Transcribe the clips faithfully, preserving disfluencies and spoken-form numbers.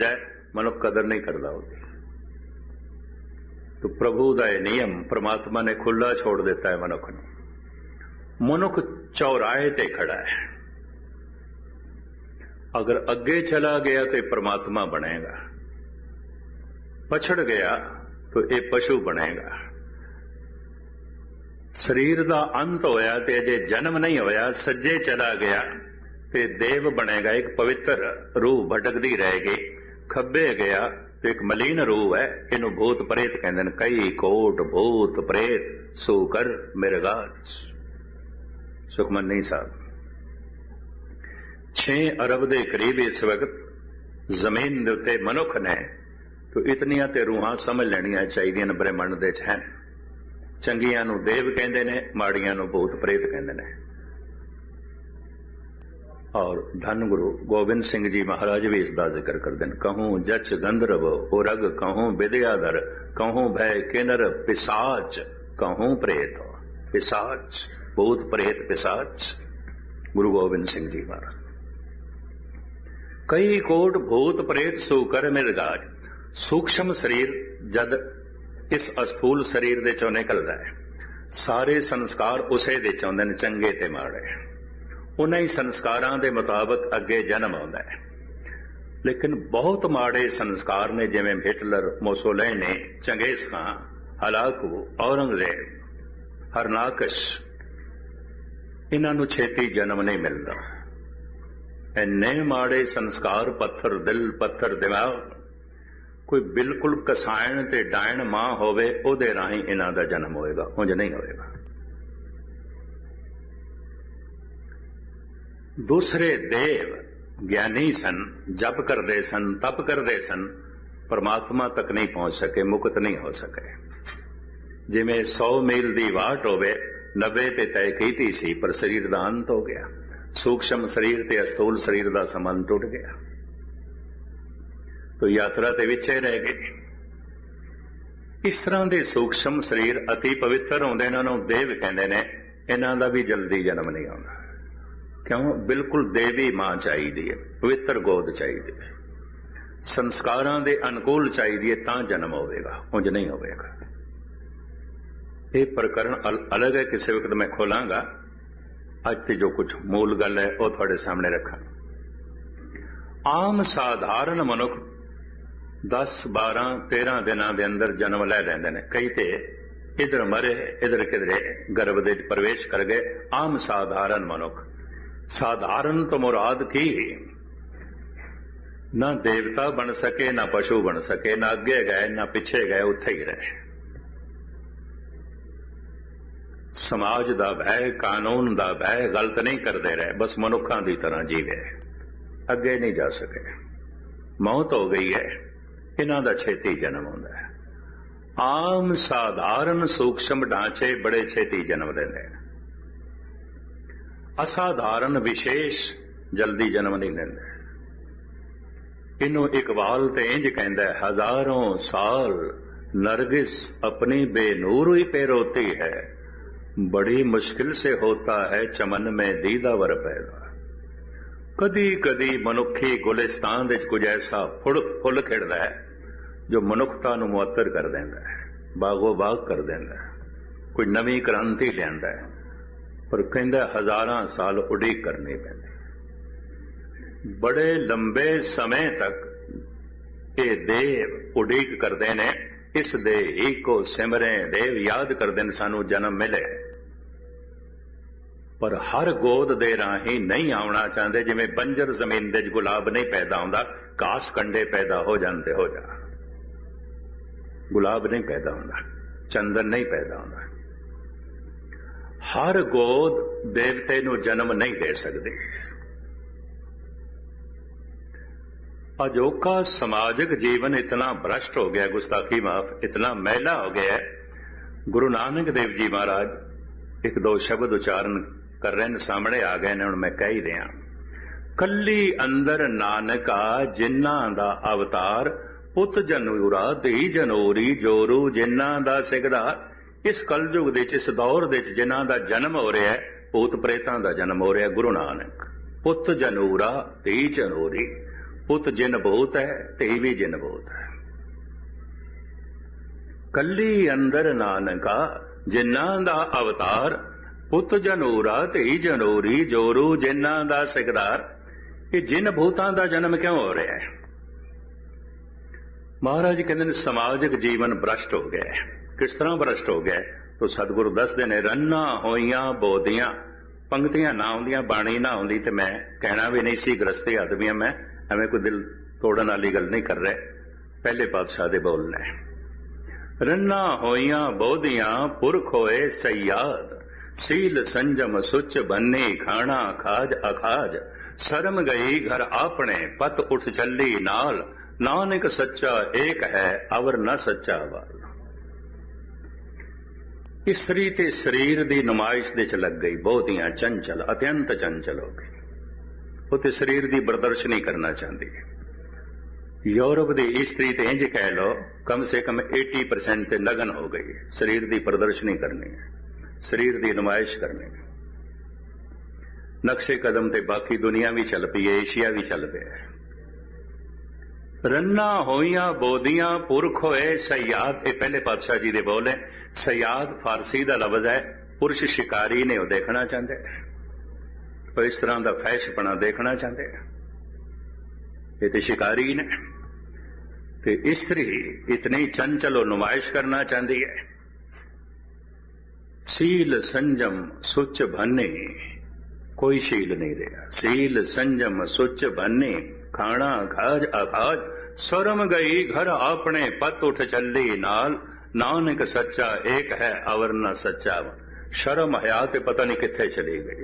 जाए मनुख कदर नहीं करता होगी। तो प्रभु का यह नियम परमात्मा ने खुला छोड़ दिता है मनुख ने। मनुख चौराहे ते खड़ा है, अगर अगे चला गया तो परमात्मा बनेगा, पछड़ गया तो यह पशु बनेगा। शरीर का अंत होया ते अजे जन्म नहीं होया, सज्जे चला गया ते देव बनेगा, एक पवित्र रूह भटकती रहेगी। खब्बे गया तो एक मलीन रूह है, इनू भूत प्रेत कहते हैं। कई कोट भूत प्रेत सूकर मिर्गाज। सुखमनी साहब, छे अरब के करीब इस वक्त जमीन के उत्ते मनुख ने, तो इतनियां ते रूहां समझ लेनियां चाहिए ब्रह्मंड दे च हैं। चंगियां नू देव कहते हैं, माड़ियां नू भूत प्रेत कहते हैं। और धन गुरु गोबिंद सिंह जी महाराज भी इसका जिक्र करते हैं। कहूं जच गंधर्व उरग, कहूं विद्याधर, कहूं भय किन्नर पिशाच, कहूं प्रेत। पिशाच, भूत प्रेत पिशाच, गुरु गोबिंद सिंह जी महाराज। कई कोट भूत प्रेत सूकर मिर्गाज। सूक्ष्म शरीर जद इस अस्थूल शरीर दे चों निकलदा है, सारे संस्कार उसे दे चों आउंदे ने, चंगे ते माड़े। उन्हीं संस्कारां दे मुताबिक अगे जन्म आउंदा है। लेकिन बहुत माड़े संस्कार ने, जिवें हिटलर, मोसोलिनी, चंगेज खां, हलाकू, औरंगजेब, हरनाकश, इन्हां नूं छेती जन्म नहीं मिलता। इन्ने माड़े संस्कार, पत्थर दिल, पत्थर दिमाग। कोई बिल्कुल कसायण ते डायण मां होवे, उहदे राहीं इन्हां दा जन्म होएगा, उंज नहीं होएगा। दूसरे देव ज्ञानी सन, जप करते सन, तप करते सन, परमात्मा तक नहीं पहुंच सके, मुक्त नहीं हो सके। जिमें सौ मील की वाट होवे, नब्बे ते तय की सी, पर शरीर का अंत हो गया। सूक्ष्म शरीर ते अस्थूल शरीर का संबंध टूट गया, तो यात्रा ते विचे रह गई। इस तरह के सूक्ष्म शरीर अति पवित्र होंदे, इन्हां नूं देव कहंदे ने। इन्हां दा भी जल्दी जन्म नहीं आउंदा। क्यों? बिल्कुल देवी मां चाहिए, पवित्र गोद चाहिए, संस्कारां दे अनुकूल चाहिए, तां जन्म होवेगा, उंज नहीं होवेगा। ये प्रकरण अल, अलग है, किसी वक्त मैं खोलांगा। अज ते जो कुछ मूल गल है वह तुहाडे सामने रखा। आम साधारण मनुख दस बारह तेरह दिनों के अंदर जन्म लै लैंदे ने। कई ते इधर मरे, इधर किधरे गर्भ दे प्रवेश कर गए। आम साधारण मनुख। साधारण तो मुराद की, ना देवता बन सके, ना पशु बन सके, ना अगे गए ना पिछे गए, उत्थे ही रहे। समाज दा भय, कानून दा भय, गलत नहीं करते रहे, बस मनुखों की तरह जीवे, अगे नहीं जा सके। मौत हो गई है, इन्हां दा छेती जन्म होंदा है। आम साधारण सूक्ष्म ढांचे बड़े छेती जन्म देंदे हैं। असाधारण विशेष जल्दी जन्म नहीं लेंदे। इनू इकबाल ते इंज कहंदा है, हजारों साल नरगिस अपनी बेनूर ही पे रोती है, बड़ी मुश्किल से होता है चमन में दीदावर पैदा। कदी कदी मनुखी गुलिस्तान विच कुछ ऐसा फुल फुल खिड़दा है जो मनुखता नूं मुअत्तर कर देंदा है, बागो बाग कर देंदा है, कोई नवी क्रांति लियांदा है। पर कहंदा हजारां साल उड़ीक करनी पैंदी। बड़े लंबे समय तक ये देव उड़ीक करते ने, इस दे ही को सिमरे देव याद करते हैं सानू जन्म मिले। पर हर गोद दे राही नहीं आना चाहते। जिवें बंजर जमीन दे गुलाब नहीं पैदा होंदा, घास कंडे पैदा हो जाते हो जा, गुलाब नहीं पैदा होंदा, चंदन नहीं पैदा होंदा। हर गोद देवते नू जन्म नहीं दे सकती। अजोका समाजिक जीवन इतना भ्रष्ट हो गया, गुस्ताखी माफ, इतना मैला हो गया है। गुरु नानक देव जी महाराज एक दो शब्द उच्चारण कर रहे हैं, सामने आ गए ने, हुण मैं कह ही दिया। कली अंदर नानका जिन्ना दा अवतार, पुत जनूरा धी जनूरी जोरू जिन्ना दा सिगदार। इस कलयुग दे इस दौर दे जिन्हां दा जन्म हो रहा है, भूत प्रेतां दा जन्म हो रहा है। गुरु नानक पुत जनूरा धी जनूरी, ਪੁੱਤ ਜਿਨ ਭੂਤ ਹੈ ਤੇ ਵੀ ਜਿਨ ਭੂਤ ਹੈ। ਕੱਲੀ ਅੰਦਰ ਨਾਨਕਾ ਜਿਨ੍ਹਾਂ ਦਾ ਅਵਤਾਰ, ਪੁੱਤ ਜਨੂਰਾ ਤੇ ਜਨੂਰੀ ਜੋਰੂ ਜਿਨ੍ਹਾਂ ਦਾ ਸਿਕਦਾਰ। ਇਹ ਜਿਨ ਭੂਤਾਂ ਦਾ ਜਨਮ ਕਿਉਂ ਹੋ ਰਿਹਾ ਹੈ? ਮਹਾਰਾਜ ਕਹਿੰਦੇ ਨੇ ਸਮਾਜਿਕ ਜੀਵਨ ਭ੍ਰਸ਼ਟ ਹੋ ਗਿਆ ਹੈ। ਕਿਸ ਤਰ੍ਹਾਂ ਭ੍ਰਸ਼ਟ ਹੋ ਗਿਆ ਹੈ? ਤੋ ਸਤਿਗੁਰੂ ਦੱਸਦੇ ਨੇ ਰੰਨਾਂ ਹੋਈਆਂ ਬੋਦੀਆਂ, ਪੰਕਤੀਆਂ ਨਾ ਆਉਂਦੀਆਂ, ਬਾਣੀ ਨਾ ਆਉਂਦੀ ਤੇ ਮੈਂ ਕਹਿਣਾ ਵੀ ਨਹੀਂ ਸੀ। ਗ੍ਰਸਤੀ ਆਦਮੀ ਹਾਂ ਮੈਂ, ਐਵੇਂ ਕੋਈ ਦਿਲ ਤੋੜਨ ਵਾਲੀ ਗੱਲ ਨਹੀਂ ਕਰ ਰਿਹਾ। ਪਹਿਲੇ ਪਾਤਸ਼ਾਹ ਦੇ ਬੋਲ ਨੇ, ਰੰਨਾਂ ਹੋਈਆਂ ਬੋਦੀਆਂ ਪੁਰਖ ਹੋਏ ਸਯਾਦ, ਸੀਲ ਸੰਜਮ ਸੁਚ ਬੰਨੇ ਖਾਣਾ ਖਾਜ ਅਖਾਜ। ਸ਼ਰਮ ਗਈ ਘਰ ਆਪਣੇ ਪਤ ਉੱਠ ਚੱਲੀ ਨਾਲ, ਨਾਨਕ ਸੱਚਾ ਏਕ ਹੈ ਅਵਰ ਨ ਸੱਚਾ ਵਾਲ। ਇਸਤਰੀ ਤੇ ਸਰੀਰ ਦੀ ਨੁਮਾਇਸ਼ ਦੇ ਚ ਲੱਗ ਗਈ, ਬਹੁਤੀਆਂ ਚੰਚਲ, ਅਤਿਅੰਤ ਚੰਚਲ ਹੋ ਗਈ। ਉਹ ਤੇ ਸਰੀਰ ਦੀ ਪ੍ਰਦਰਸ਼ਨੀ ਕਰਨਾ ਚਾਹੁੰਦੀ ਹੈ। ਯੂਰਪ ਦੀ ਇਸਤਰੀ ਤੇ ਇੰਜ ਕਹਿ ਲੋ ਕਮ ਸੇ ਕਮ अस्सी परसेंट ਤੇ ਲਗਨ ਹੋ ਗਈ, ਸਰੀਰ ਦੀ ਪ੍ਰਦਰਸ਼ਨੀ ਕਰਨੀ ਹੈ, ਸਰੀਰ ਦੀ ਨੁਮਾਇਸ਼ ਕਰਨੀ ਹੈ। ਨਕਸ਼ੇ ਕਦਮ ਤੇ ਬਾਕੀ ਦੁਨੀਆ ਵੀ ਚੱਲ ਪਈ ਹੈ, ਏਸ਼ੀਆ ਵੀ ਚੱਲ ਪਿਆ ਹੈ। ਰੰਨਾਂ ਹੋਈਆਂ ਬੋਦੀਆਂ ਪੁਰਖ ਹੋਏ ਸਯਾਦ, ਇਹ ਪਹਿਲੇ ਪਾਤਸ਼ਾਹ ਜੀ ਦੇ ਬੋਲ ਹੈ। ਸਯਾਦ ਫਾਰਸੀ ਦਾ ਲਫ਼ਜ਼ ਹੈ, ਪੁਰਸ਼ ਸ਼ਿਕਾਰੀ ਨੇ, ਉਹ ਦੇਖਣਾ ਚਾਹੁੰਦੇ, ਉਹ ਇਸ ਤਰ੍ਹਾਂ ਦਾ ਫੈਸ਼ਪਣਾ ਦੇਖਣਾ ਚਾਹੁੰਦੇ। ਇਹ ਤੇ ਸ਼ਿਕਾਰੀ ਨੇ, ਤੇ ਇਸਤਰੀ ਇਤਨੀ ਚੰਚਲ ਉਹ ਨੁਮਾਇਸ਼ ਕਰਨਾ ਚਾਹੁੰਦੀ ਹੈ। ਸੀਲ ਸੰਜਮ ਸੁਚ भन्ने, ਕੋਈ ਸ਼ੀਲ ਨਹੀਂ ਰਿਹਾ। ਸੀਲ ਸੰਜਮ ਸੁਚ भन्ने, ਖਾਣਾ ਖਾਜ ਅਖਾਜ। ਸ਼ਰਮ ਗਈ ਘਰ ਆਪਣੇ ਪਤ ਉੱਠ ਚੱਲੀ ਨਾਲ, ਨਾਨਕ ਸੱਚਾ ਏਕ ਹੈ ਅਵਰ ਨ ਸੱਚਾ। ਸ਼ਰਮ ਹਿਆ ਤੇ ਪਤਾ ਨਹੀਂ ਕਿੱਥੇ ਚਲੀ ਗਈ।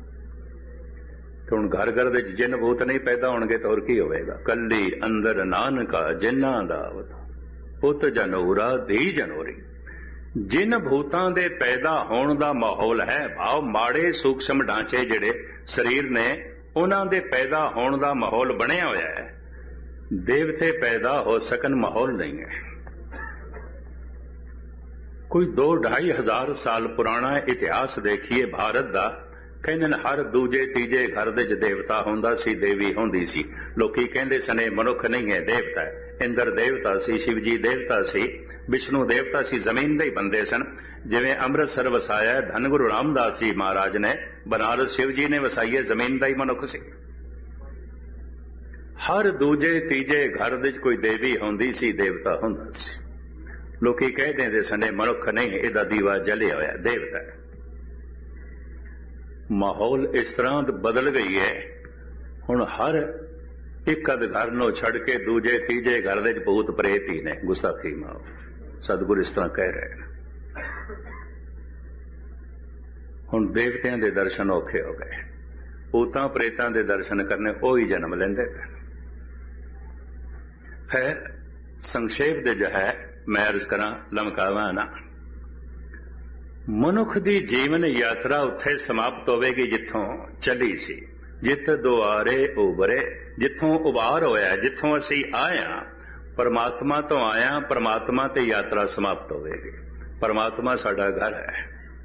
ਤੇ ਹੁਣ ਘਰ ਘਰ ਦੇ ਜਿੰਨ ਭੂਤ ਨਹੀਂ ਪੈਦਾ ਹੋਣਗੇ ਤਾਂ ਹੋਰ ਕੀ ਹੋਵੇਗਾ? ਕੱਲੀ ਅੰਦਰ ਨਾਨਕਾ ਜਿਨ੍ਹਾਂ ਦਾ ਪੁੱਤ ਜਨੂਰਾ ਧੀ ਜਨੂਰੀ। ਜਿਨ ਭੂਤਾਂ ਦੇ ਪੈਦਾ ਹੋਣ ਦਾ ਮਾਹੌਲ ਹੈ, ਭਾਵ ਮਾੜੇ ਸੂਖਸ਼ਮ ਢਾਂਚੇ ਜਿਹੜੇ ਸਰੀਰ ਨੇ, ਉਹਨਾਂ ਦੇ ਪੈਦਾ ਹੋਣ ਦਾ ਮਾਹੌਲ ਬਣਿਆ ਹੋਇਆ ਹੈ। ਦੇਵਤੇ ਪੈਦਾ ਹੋ ਸਕਣ ਮਾਹੌਲ ਨਹੀਂ ਹੈ। ਕੋਈ ਦੋ ਢਾਈ ਹਜ਼ਾਰ ਸਾਲ ਪੁਰਾਣਾ ਇਤਿਹਾਸ ਦੇਖੀਏ ਭਾਰਤ ਦਾ, ਕਹਿੰਦੇ ਨੇ ਹਰ ਦੂਜੇ ਤੀਜੇ ਘਰ ਦੇ ਚ ਦੇਵਤਾ ਹੁੰਦਾ ਸੀ, ਦੇਵੀ ਹੁੰਦੀ ਸੀ। ਲੋਕੀ ਕਹਿੰਦੇ ਸਨ ਇਹ ਮਨੁੱਖ ਨਹੀਂ ਹੈ, ਦੇਵਤਾ ਹੈ। ਇੰਦਰ ਦੇਵਤਾ ਸੀ, ਸ਼ਿਵ ਜੀ ਦੇਵਤਾ ਸੀ, ਵਿਸ਼ਨੂੰ ਦੇਵਤਾ ਸੀ, ਜ਼ਮੀਨ ਦੇ ਹੀ ਬੰਦੇ ਸਨ। ਜਿਵੇਂ ਅੰਮ੍ਰਿਤਸਰ ਵਸਾਇਆ ਧੰਨ ਗੁਰੂ ਰਾਮਦਾਸ ਜੀ ਮਹਾਰਾਜ ਨੇ, ਬਨਾਰਸ ਸ਼ਿਵ ਜੀ ਨੇ ਵਸਾਈਏ, ਜ਼ਮੀਨ ਦਾ ਹੀ ਮਨੁੱਖ ਸੀ। ਹਰ ਦੂਜੇ ਤੀਜੇ ਘਰ ਦੇ ਚ ਕੋਈ ਦੇਵੀ ਹੁੰਦੀ ਸੀ, ਦੇਵਤਾ ਹੁੰਦਾ ਸੀ। ਲੋਕੀ ਕਹਿ ਦਿੰਦੇ ਸਨ ਮਨੁੱਖ ਨਹੀਂ, ਇਹਦਾ ਦੀਵਾ ਜਲਿਆ ਹੋਇਆ, ਦੇਵਤਾ ਹੈ। ਮਾਹੌਲ ਇਸ ਤਰ੍ਹਾਂ ਬਦਲ ਗਈ ਹੈ, ਹੁਣ ਹਰ ਇੱਕ ਅਧ ਘਰ ਨੂੰ ਛੱਡ ਕੇ ਦੂਜੇ ਤੀਜੇ ਘਰ ਦੇ ਚ ਭੂਤ ਪ੍ਰੇਤ ਹੀ ਨੇ। ਗੁਸਤਾਖੀ ਮਾਓ, ਸਤਿਗੁਰੂ ਇਸ ਤਰ੍ਹਾਂ ਕਹਿ ਰਹੇ ਨੇ। ਹੁਣ ਦੇਵਤਿਆਂ ਦੇ ਦਰਸ਼ਨ ਔਖੇ ਹੋ ਗਏ, ਭੂਤਾਂ ਪ੍ਰੇਤਾਂ ਦੇ ਦਰਸ਼ਨ ਕਰਨੇ ਉਹ ਹੀ ਜਨਮ ਲੈਂਦੇ ਪਏ। ਹੈ ਸੰਖੇਪ ਦੇ ਜੋ ਹੈ ਮੈਂ ਅਰਜ਼ ਕਰਾਂ, ਲਮਕਾਵਾਂ ਨਾ। ਮਨੁੱਖ ਦੀ ਜੀਵਨ ਯਾਤਰਾ ਉੱਥੇ ਸਮਾਪਤ ਹੋਵੇਗੀ ਜਿੱਥੋਂ ਚੱਲੀ ਸੀ। ਜਿੱਤ ਦੁਆਰੇ ਉਭਰੇ, ਜਿੱਥੋਂ ਉਭਾਰ ਹੋਇਆ, ਜਿੱਥੋਂ ਅਸੀਂ ਆਇਆ, ਪਰਮਾਤਮਾ ਤੋਂ ਆਇਆ, ਪਰਮਾਤਮਾ ਤੇ ਯਾਤਰਾ ਸਮਾਪਤ ਹੋਵੇਗੀ। ਪਰਮਾਤਮਾ ਸਾਡਾ ਘਰ ਹੈ।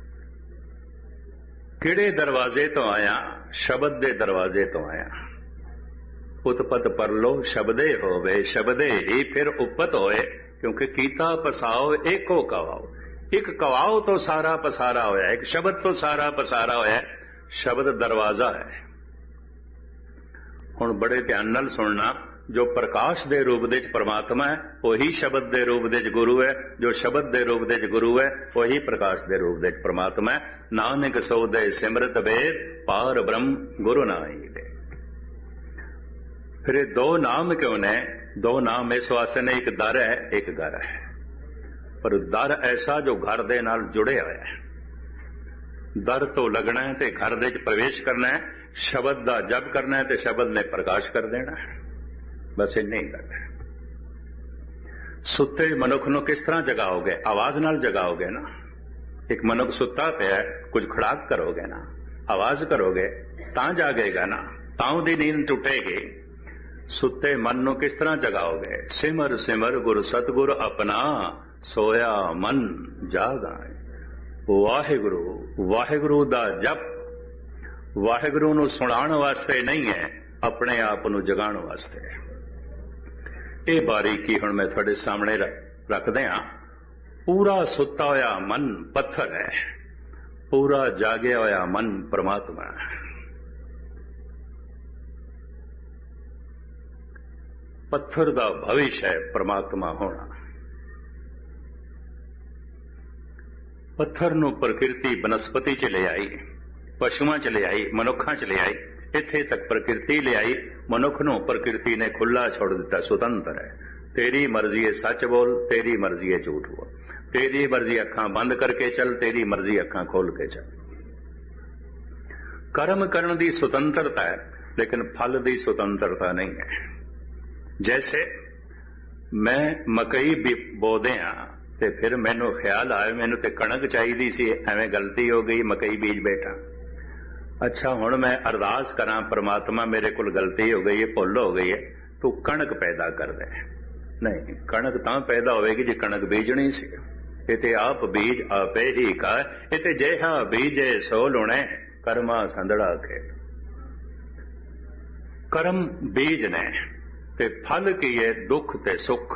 ਕਿਹੜੇ ਦਰਵਾਜ਼ੇ ਤੋਂ ਆਇਆ? ਸ਼ਬਦ ਦੇ ਦਰਵਾਜ਼ੇ ਤੋਂ ਆਇਆ। ਉਤਪਤ ਪਰਲੋ ਸ਼ਬਦੇ ਹੋਵੇ, ਸ਼ਬਦੇ ਹੀ ਫਿਰ ਉਪਤ ਹੋਏ। ਕਿਉਂਕਿ ਕੀਤਾ ਪਸਾਓ ਏਕੋ ਕਵਾਓ, ਇੱਕ ਕਵਾਓ ਤੋਂ ਸਾਰਾ ਪਸਾਰਾ ਹੋਇਆ, ਇੱਕ ਸ਼ਬਦ ਤੋਂ ਸਾਰਾ ਪਸਾਰਾ ਹੋਇਆ। ਸ਼ਬਦ ਦਰਵਾਜ਼ਾ ਹੈ। ਹੁਣ ਬੜੇ ਧਿਆਨ ਨਾਲ ਸੁਣਨਾ, ਜੋ ਪ੍ਰਕਾਸ਼ ਦੇ ਰੂਪ ਦੇ ਚ ਪਰਮਾਤਮਾ ਹੈ, ਉਹੀ ਸ਼ਬਦ ਦੇ ਰੂਪ ਦੇ ਚ ਗੁਰੂ ਹੈ। ਜੋ ਸ਼ਬਦ ਦੇ ਰੂਪ ਦੇ ਚ ਗੁਰੂ ਹੈ, ਉਹੀ ਪ੍ਰਕਾਸ਼ ਦੇ ਰੂਪ ਦੇ ਚ ਪਰਮਾਤਮਾ ਹੈ। ਨਾਨਕ ਸੋਦੇ ਸਿਮਰਤ ਵੇਦ, ਪਾਰ ਬ੍ਰਹਮ ਗੁਰੂ ਨਾਹੀ ਦੇ। ਫਿਰ ਇਹ ਦੋ ਨਾਮ ਕਿਉਂ ਨੇ? ਦੋ ਨਾਮ ਇਸ ਵਾਸਤੇ ਨੇ, ਇੱਕ ਦਰ ਹੈ, ਇੱਕ ਘਰ ਹੈ। ਪਰ ਦਰ ਐਸਾ ਜੋ ਘਰ ਦੇ ਨਾਲ ਜੁੜਿਆ ਹੋਇਆ ਹੈ। ਦਰ ਤੋਂ ਲੱਗਣਾ ਹੈ ਤੇ ਘਰ ਦੇ ਚ ਪ੍ਰਵੇਸ਼ ਕਰਨਾ ਹੈ। ਸ਼ਬਦ ਦਾ ਜਪ ਕਰਨਾ ਹੈ ਤੇ ਸ਼ਬਦ ਨੇ ਪ੍ਰਕਾਸ਼ ਕਰ ਦੇਣਾ ਹੈ। ਬਸ ਇਹ ਨਹੀਂ ਕਰਨਾ। ਸੁੱਤੇ ਮਨੁੱਖ ਨੂੰ ਕਿਸ ਤਰ੍ਹਾਂ ਜਗਾਓਗੇ? ਆਵਾਜ਼ ਨਾਲ ਜਗਾਓਗੇ ਨਾ। ਇੱਕ ਮਨੁੱਖ ਸੁੱਤਾ ਪਿਆ, ਕੁਝ ਖੜਾਕ ਕਰੋਗੇ ਨਾ, ਆਵਾਜ਼ ਕਰੋਗੇ ਤਾਂ ਜਾਗੇਗਾ ਨਾ, ਤਾਂ ਉਹਦੀ ਨੀਂਦ ਟੁੱਟੇਗੀ। ਸੁੱਤੇ ਮਨ ਨੂੰ ਕਿਸ ਤਰ੍ਹਾਂ ਜਗਾਓਗੇ? ਸਿਮਰ ਸਿਮਰ ਗੁਰ ਸਤਿਗੁਰ ਆਪਣਾ, ਸੋਇਆ ਮਨ ਜਾਗਾਏ। ਵਾਹਿਗੁਰੂ ਵਾਹਿਗੁਰੂ ਦਾ ਜਪ ਵਾਹਿਗੁਰੂ ਨੂੰ ਸੁਣਾਉਣ ਵਾਸਤੇ ਨਹੀਂ ਹੈ, अपने आप नूं जगाउण वास्ते। ये बारीकी हुण मैं तुहाडे सामने रख दियां। पूरा सुत्ता होया मन पत्थर है, पूरा जागया होया मन परमात्मा है। पत्थर दा भविष्य है परमात्मा होना। पत्थर नूं प्रकृति बनस्पति च ले आई, पशुआं च ले आई, मनुखां च ले आई, इत्थे तक प्रकृति ले आई। मनुख नूं प्रकृति ने खुला छोड़ दिता, सुतंत्र है। तेरी मर्जी है सच बोल, तेरी मर्जी है झूठ बोल, तेरी मर्जी अखां बंद करके चल, तेरी मर्जी अखां खोल के चल। कर्म करने की स्वतंत्रता है, लेकिन फल की स्वतंत्रता नहीं है। जैसे मैं मकई भी बो दिया ते फिर मैनू ख्याल आया मैनू ते कणक चाहिदी सी, एवें गलती हो गई, मकई बीज बैठा। अच्छा हुण मैं अरदास करा, परमात्मा मेरे कोल गलती हो गई है, भुल हो गई है, तू कणक पैदा कर दे। नहीं, कणक तां पैदा होएगी जे कणक बीजनी सी। इते आप बीज आपे ही का, इते जेहा बीजे सो लुणे, कर्मा संदड़ा खेल। कर्म बीज ने ते फल की है दुख ते सुख।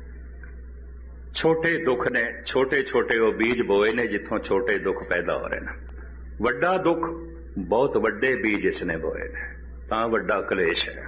छोटे दुख ने, छोटे छोटे वो बीज बोए ने जिथों छोटे दुख पैदा हो रहे हैं। वड्डा दुख बहुत वड्डे बीज इसने बोए ने, तां वड्डा कलेश है।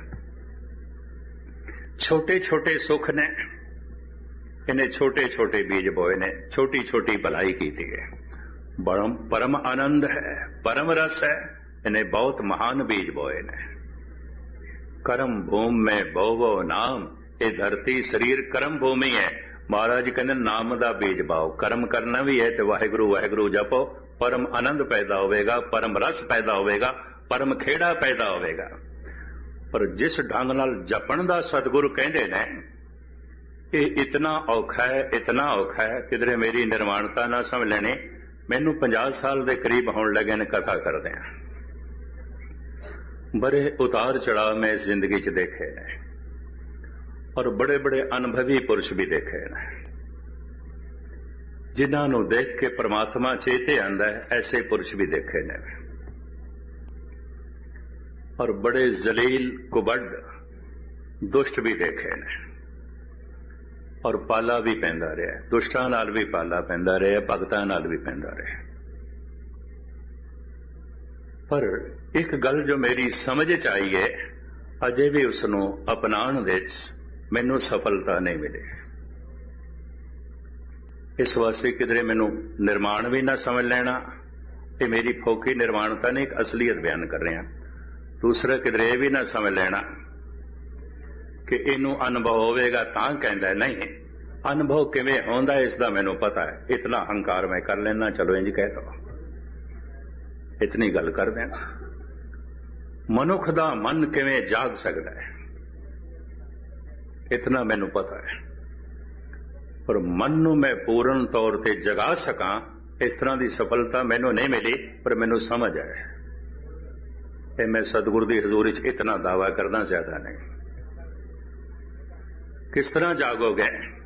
छोटे छोटे सुख ने इन्हें छोटे छोटे बीज बोए ने, छोटी छोटी भलाई की थी है। परम परम आनंद है, परम रस है, इन्हें बहुत महान बीज बोए ने। कर्म भूमि में बोवो नाम, ये धरती शरीर कर्म भूमि है। महाराज कहते नाम दा बीज बाओ। कर्म करना भी है तो वाहिगुरु वाहिगुरु जपो, परम आनंद पैदा होगा, परम रस पैदा होगा, परम खेड़ा पैदा होगा। पर जिस ढंग नाल जपण दा सतगुरु कहते ने, ये इतना औखा है, इतना औखा है, किधरे मेरी निर्माणता ना समझ लेने। मैनू पचास साल के करीब होने लगे ने कथा करदे हैं। बड़े उतार चढ़ाव में इस जिंदगी च देखे ने, और बड़े बड़े अनुभवी पुरुष भी देखे ने, जिन्हां नूं देख के परमात्मा चेते आंदा है। ऐसे पुरुष भी देखे ने, और बड़े जलील कुबड़ दुष्ट भी देखे ने, और पाला भी पैंदा रहा। दुष्टां नाल भी पाला पैंदा रहा, भगतां नाल भी पैंदा रहा। पर एक गल जो मेरी समझ च आई है, अजे भी उसनूं अपनाउण विच मैनू सफलता नहीं मिली। इस वास्ते किधरे मैनू निर्माण भी ना समझ लेना, ये मेरी फोकी निर्माणता ने एक असलीयत बयान कर रहे हैं। दूसरा किधरे ये भी ना समझ लेना कि इनू अनुभव होवेगा तां कहंदा नहीं। अनुभव किवें होंदा इसदा मैनू पता है। इतना हंकार मैं कर लेना, चलो इंज कह दो, इतनी गल कर देना। मनुख दा मन किवें जाग सकदा है, इतना मैनू पता है। पर मन नूं मैं पूर्ण तौर पर जगा सकां, इस तरह की सफलता मैनू नहीं मिली। पर मैनू समझ है, ये मैं सतगुरु की हजूरी च इतना दावा करना ज्यादा नहीं। किस तरह जागोगे?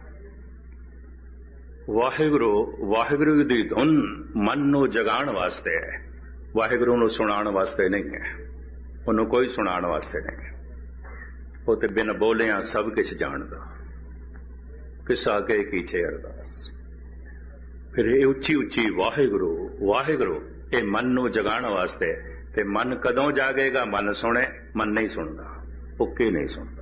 वाहिगुरु वाहिगुरु की धुन मन नूं जगाण वास्ते है, वाहिगुरु नूं सुनाण वास्ते नहीं है। उन्होंने कोई सुनाण वास्ते नहीं। वो तो बिन बोलिया सब कुछ जानदा, किसा के कीचे अरदास। फिर ये उच्ची उच्ची वाहिगुरु वाहिगुरु ये मन नूं जगाण वास्ते। ते मन कदों जागेगा? मन सुने, मन नहीं सुनता, पुक्की नहीं सुनता।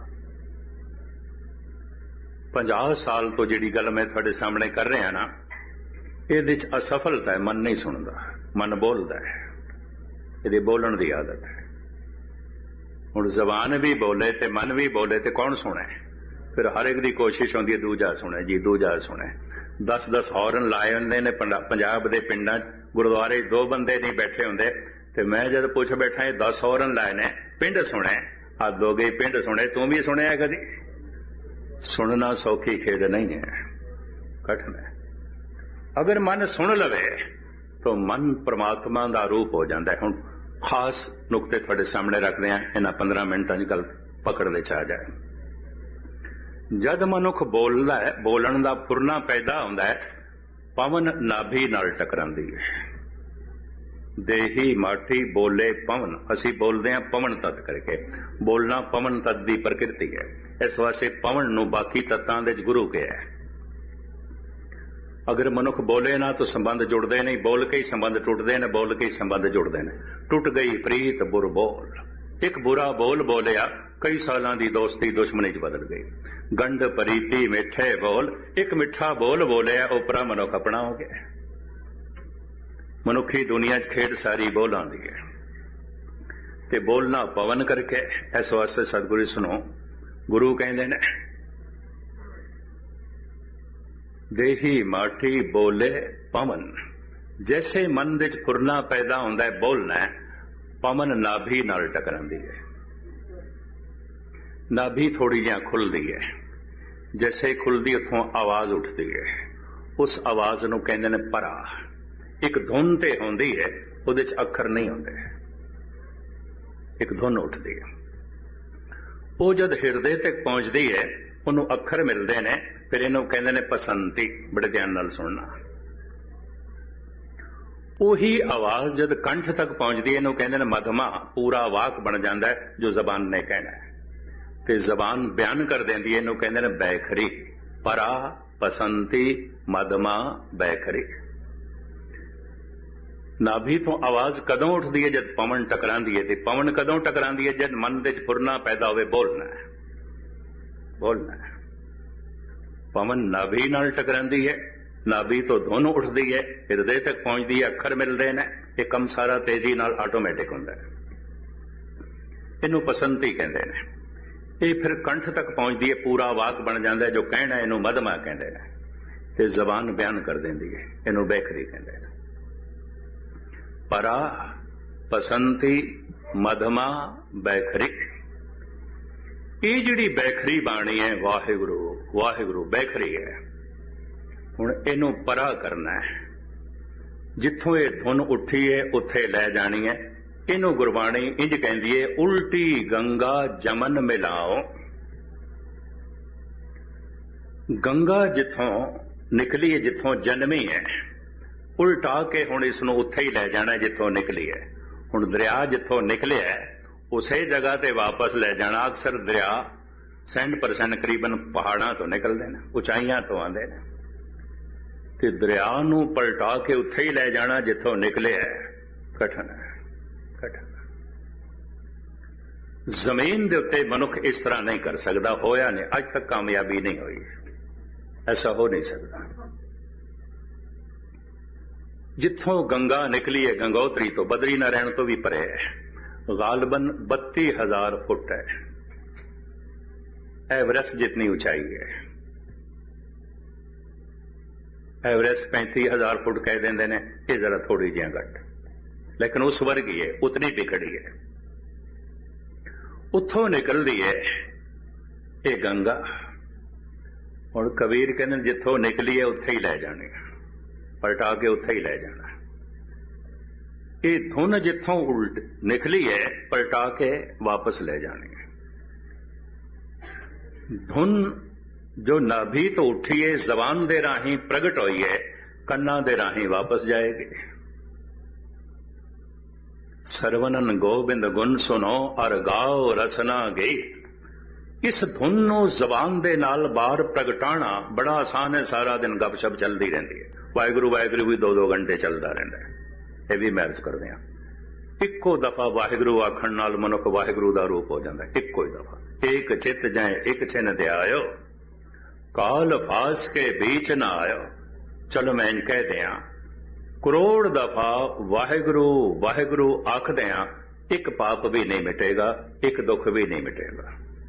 पंजाह साल तो जिहड़ी गल मैं तुहाडे सामने कर रहा ना, इहदे च असफलता है। मन नहीं सुनता, मन बोलता है, इहदी बोलण दी आदत है। हुण जबान भी बोले ते मन भी बोले ते कौन सुने? फिर हर एक दी कोशिश होंदी है दूजा सुने जी, दूजा सुने। दस दस हॉर्न लाए होंदे ने पंजाब दे पिंडां च, गुरुद्वारे दो बंदे नहीं बैठे होंदे ते मैं जद पुछ बैठा दस हॉर्न लाए ने, पिंड सुने, हद हो गई पिंड सुने। तू भी सुनिया कदी? सुनना सौखी खेद नहीं है, कठिन है। अगर मन सुन लवे तो मन परमात्मा का रूप हो जाता है। हुण खास नुकते थोड़े सामने रखते हैं, इन्हां पंद्रह मिनटां च गल पकड़ विच आ जाए। जद मनुख बोलदा है, बोलण दा फुरना पैदा हुंदा है, पवन नाभि नाल टकरांदी है। ਦੇਹੀ ਮਾਠੀ ਬੋਲੇ ਪਵਨ। ਅਸੀਂ ਬੋਲਦੇ ਹਾਂ ਪਵਨ ਤੱਤ ਕਰਕੇ। ਬੋਲਣਾ ਪਵਨ ਤੱਤ ਦੀ ਪ੍ਰਕਿਰਤੀ ਹੈ। ਇਸ ਵਾਸਤੇ ਪਵਨ ਨੂੰ ਬਾਕੀ ਤੱਤਾਂ ਦੇ ਗੁਰੂ ਕਿਹਾ ਹੈ। ਅਗਰ ਮਨੁੱਖ ਬੋਲੇ ਨਾ ਤਾਂ ਸੰਬੰਧ ਜੁੜਦੇ ਨਹੀਂ, ਬੋਲ ਕੇ ਹੀ ਸੰਬੰਧ ਟੁੱਟਦੇ ਨੇ, ਬੋਲ ਕੇ ਹੀ ਸੰਬੰਧ ਜੁੜਦੇ ਨੇ। ਟੁੱਟ ਗਈ ਪ੍ਰੀਤ ਬੁਰ ਬੋਲ। ਇੱਕ ਬੁਰਾ ਬੋਲ ਬੋਲਿਆ, ਕਈ ਸਾਲਾਂ ਦੀ ਦੋਸਤੀ ਦੁਸ਼ਮਣੀ ਚ ਬਦਲ ਗਈ। ਗੰਢ ਪ੍ਰੀਤੀ ਮਿੱਠੇ ਬੋਲ। ਇੱਕ ਮਿੱਠਾ ਬੋਲ ਬੋਲਿਆ, ਉਪਰਾ ਮਨੁੱਖ ਆਪਣਾ ਹੋ ਗਿਆ। ਮਨੁੱਖੀ ਦੁਨੀਆ 'ਚ ਖੇਡ ਸਾਰੀ ਬੋਲਾਂ ਦੀ ਹੈ ਤੇ ਬੋਲਣਾ ਪਵਨ ਕਰਕੇ। ਇਸ ਵਾਸਤੇ ਸਤਿਗੁਰੂ ਸੁਣੋ, ਗੁਰੂ ਕਹਿੰਦੇ ਨੇ ਦੇਹੀ ਮਾਠੀ ਬੋਲੇ ਪਵਨ। ਜੈਸੇ ਮਨ ਵਿੱਚ ਫੁਰਨਾ ਪੈਦਾ ਹੁੰਦਾ ਹੈ, ਬੋਲਣਾ ਹੈ, ਪਵਨ ਨਾਭੀ ਨਾਲ ਟਕਰਾਂਦੀ ਹੈ। ਨਾਭੀ ਥੋੜੀ ਜਿਹੀ ਖੁੱਲਦੀ ਹੈ, ਜੈਸੇ ਖੁੱਲਦੀ ਉੱਥੋਂ ਆਵਾਜ਼ ਉੱਠਦੀ ਹੈ। ਉਸ ਆਵਾਜ਼ ਨੂੰ ਕਹਿੰਦੇ ਨੇ ਪਰਾ। ਇੱਕ ਧੁਨ ਤੇ ਹੁੰਦੀ ਹੈ, ਉਹਦੇ 'ਚ ਅੱਖਰ ਨਹੀਂ ਹੁੰਦੇ, ਇੱਕ ਧੁਨ ਉੱਠਦੀ ਹੈ। ਉਹ ਜਦ ਹਿਰਦੇ ਤੱਕ ਪਹੁੰਚਦੀ ਹੈ, ਉਹਨੂੰ ਅੱਖਰ ਮਿਲਦੇ ਨੇ, ਫਿਰ ਇਹਨੂੰ ਕਹਿੰਦੇ ਨੇ ਪਸੰਤੀ। ਬੜੇ ਧਿਆਨ ਨਾਲ ਸੁਣਨਾ। ਉਹੀ ਆਵਾਜ਼ ਜਦ ਕੰਠ ਤੱਕ ਪਹੁੰਚਦੀ ਹੈ, ਇਹਨੂੰ ਕਹਿੰਦੇ ਨੇ ਮਧਮਾ। ਪੂਰਾ ਵਾਕ ਬਣ ਜਾਂਦਾ ਹੈ ਜੋ ਜ਼ਬਾਨ ਨੇ ਕਹਿਣਾ ਹੈ ਤੇ ਜ਼ਬਾਨ ਬਿਆਨ ਕਰ ਦਿੰਦੀ ਹੈ, ਇਹਨੂੰ ਕਹਿੰਦੇ ਨੇ ਬੈਖਰੀ। ਪਰਾ, ਪਸੰਤੀ, ਮਧਮਾ, ਬੈਖਰੀ। ਨਾਭੀ ਤੋਂ ਆਵਾਜ਼ ਕਦੋਂ ਉੱਠਦੀ ਹੈ? ਜਦ ਪਵਨ ਟਕਰਾਂਦੀ ਹੈ। ਤੇ ਪਵਨ ਕਦੋਂ ਟਕਰਾਂਦੀ ਹੈ? ਜਦ ਮਨ ਦੇ 'ਚ ਫੁਰਨਾ ਪੈਦਾ ਹੋਵੇ। ਬੋਲਣਾ ਹੈ, ਬੋਲਣਾ ਹੈ। ਪਵਨ ਨਾਭੀ ਨਾਲ ਟਕਰਾਂਦੀ ਹੈ, ਨਾਭੀ ਤੋਂ ਧੁਨ ਉੱਠਦੀ ਹੈ, ਹਿਰਦੇ ਤੱਕ ਪਹੁੰਚਦੀ ਹੈ, ਅੱਖਰ ਮਿਲਦੇ ਨੇ। ਇਹ ਕੰਮ ਸਾਰਾ ਤੇਜ਼ੀ ਨਾਲ ਆਟੋਮੈਟਿਕ ਹੁੰਦਾ ਹੈ। ਇਹਨੂੰ ਪਸੰਤੀ ਕਹਿੰਦੇ ਨੇ। ਇਹ ਫਿਰ ਕੰਠ ਤੱਕ ਪਹੁੰਚਦੀ ਹੈ, ਪੂਰਾ ਵਾਕ ਬਣ ਜਾਂਦਾ ਹੈ। ਜੋ ਕਹਿਣਾ ਇਹਨੂੰ ਮਧਮਾ ਕਹਿੰਦੇ ਨੇ ਤੇ ਜ਼ਬਾਨ ਬਿਆਨ ਕਰ ਦਿੰਦੀ ਹੈ, ਇਹਨੂੰ ਬੈਖਰੀ ਕਹਿੰਦੇ ਨੇ। ਪਰਾ, ਪਸੰਤੀ, ਮਧਮਾ, ਬੈਖਰੀ। ਇਹ ਜਿਹੜੀ ਬੈਖਰੀ ਬਾਣੀ ਹੈ, ਵਾਹਿਗੁਰੂ ਵਾਹਿਗੁਰੂ ਬੈਖਰੀ ਹੈ। ਹੁਣ ਇਹਨੂੰ ਪਰਾ ਕਰਨਾ ਹੈ। ਜਿੱਥੋਂ ਇਹ ਧੁਨ ਉੱਠੀ ਹੈ ਉੱਥੇ ਲੈ ਜਾਣੀ ਹੈ। ਇਹਨੂੰ ਗੁਰਬਾਣੀ ਇੰਜ ਕਹਿੰਦੀ ਹੈ, ਉਲਟੀ ਗੰਗਾ ਜਮਨ ਮਿਲਾਓ। ਗੰਗਾ ਜਿੱਥੋਂ ਨਿਕਲੀ ਹੈ, ਜਿੱਥੋਂ ਜਨਮੀ ਹੈ, ਉਲਟਾ ਕੇ ਹੁਣ ਇਸ ਨੂੰ ਉੱਥੇ ਹੀ ਲੈ ਜਾਣਾ ਜਿੱਥੋਂ ਨਿਕਲੀ ਹੈ। ਹੁਣ ਦਰਿਆ ਜਿੱਥੋਂ ਨਿਕਲਿਆ ਉਸੇ ਜਗ੍ਹਾ ਤੇ ਵਾਪਸ ਲੈ ਜਾਣਾ। ਅਕਸਰ ਦਰਿਆ ਸੈਂਡ ਪਰਸੈਂਟ ਕਰੀਬਨ ਪਹਾੜਾਂ ਤੋਂ ਨਿਕਲਦੇ ਨੇ, ਉਚਾਈਆਂ ਤੋਂ ਆਉਂਦੇ ਨੇ, ਤੇ ਦਰਿਆ ਨੂੰ ਪਲਟਾ ਕੇ ਉੱਥੇ ਹੀ ਲੈ ਜਾਣਾ ਜਿੱਥੋਂ ਨਿਕਲਿਆ ਕਠਨ ਹੈ, ਕਠਨ। ਜ਼ਮੀਨ ਦੇ ਉੱਤੇ ਮਨੁੱਖ ਇਸ ਤਰ੍ਹਾਂ ਨਹੀਂ ਕਰ ਸਕਦਾ, ਹੋਇਆ ਨਹੀਂ ਅੱਜ ਤੱਕ, ਕਾਮਯਾਬੀ ਨਹੀਂ ਹੋਈ, ਐਸਾ ਹੋ ਨਹੀਂ ਸਕਦਾ। ਜਿੱਥੋਂ ਗੰਗਾ ਨਿਕਲੀ ਹੈ, ਗੰਗੋਤਰੀ ਤੋਂ, ਬਦਰੀ ਨਾਰਾਇਣ ਤੋਂ ਵੀ ਪਰੇ ਹੈ, गालबन बत्ती हजार फुट है। एवरेस्ट जितनी ऊंचाई है। एवरेस्ट पैंती हजार फुट कह देंगे ने, ये जरा थोड़ी जी घट, लेकिन उस वर्ग ही है, उतनी बिखड़ी है। उथों निकलती है ये गंगा। हुण कबीर कहते जिथों निकली है उत्थे ही लै जानी, पलटा के उत्थे ही लै जाना। ये धुन जिथों उल्ट निकली है पलटा के वापस ले जानी है। धुन जो नाभि तो उठी है, जबान दे राही प्रगट हुई है, कन्ना दे राही वापस जाएगी। सरवनन गोबिंद गुण सुनो और गाओ रसना गीत। इस धुन नूं जबान दे नाल बाहर प्रगटाना बड़ा आसान है। सारा दिन गपशप चलती रहती है, वाहिगुरू वाहिगुरू भी दो दो घंटे चलता रहता है। ये भी महर्ज करते हैं। इक्को दफा वाहिगुरू आखण नाल मनुख वाहिगुरू दा रूप हो जाता है। इक्को ही दफा एक चित जाए एक छिन दे आयो, काल फास के बीच ना आयो। चलो मैं इन कह दिया, करोड़ दफा वाहिगुरू वाहिगुरू आख दिया, एक पाप भी नहीं मिटेगा, एक दुख भी नहीं मिटेगा।